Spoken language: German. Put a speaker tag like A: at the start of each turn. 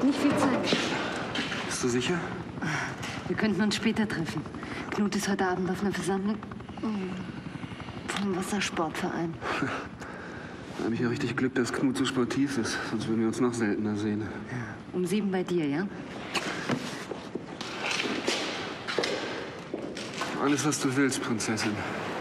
A: Nicht viel Zeit.
B: Bist du sicher?
A: Wir könnten uns später treffen. Knut ist heute Abend auf einer Versammlung vom Wassersportverein.
B: Da habe ich ja richtig Glück, dass Knut so sportiv ist. Sonst würden wir uns noch seltener sehen.
A: Ja. Um 7 bei dir, ja?
B: Alles, was du willst, Prinzessin.